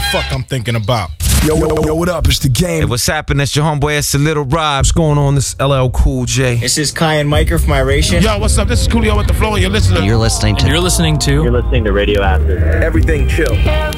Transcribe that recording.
fuck I'm thinking about. Yo, what up? It's the game. Hey, what's happening? It's your homeboy, it's the Little Rob. What's going on? This LL Cool J. This is Kai and Micah from Iration. Yo, what's up? This is Coolio with the Flow, and you're listening. You're listening to Radio Acid. Everything chill.